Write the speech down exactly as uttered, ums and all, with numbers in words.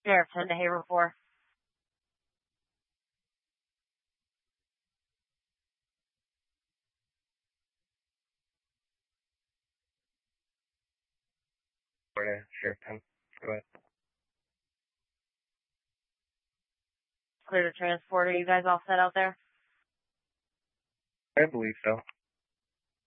Sheriff ten to Haver four. Florida, Sheriff ten. Go ahead. Clear to transport. Are you guys all set out there? I believe so.